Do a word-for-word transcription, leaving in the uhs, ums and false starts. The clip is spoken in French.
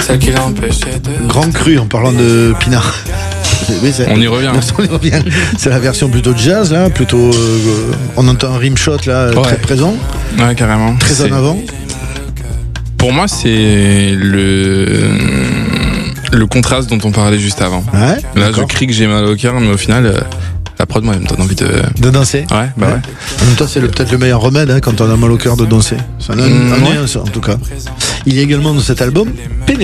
celle qui l'empêchait de... Grand Cru en parlant de Pinard. Oui, On y revient. On y revient. C'est la version plutôt jazz, là, plutôt. Euh, on entend un rimshot là, Ouais. très présent, Ouais, carrément. très C'est- en avant. Pour moi, c'est le le contraste dont on parlait juste avant. Ouais, Là, je d'accord. crie que j'ai mal au cœur, mais au final, euh, la prod, moi, elle me donne envie de. De danser. Ouais, bah ouais. En même temps, c'est le- peut-être le meilleur remède hein, quand on a mal au cœur de danser. Ça en, Mmh, en est ouais. un, ça, en tout cas. Il y a également dans cet album Pénélope.